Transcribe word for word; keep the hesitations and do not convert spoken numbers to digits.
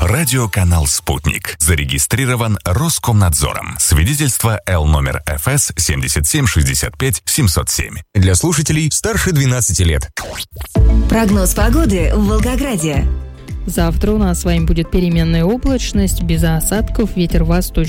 Радиоканал «Спутник». Зарегистрирован Роскомнадзором. Свидетельство Л номер эф эс семь семь шесть пять семь ноль семь. Для слушателей старше двенадцати лет. Прогноз погоды в Волгограде. Завтра у нас с вами будет переменная облачность, без осадков, ветер восточный.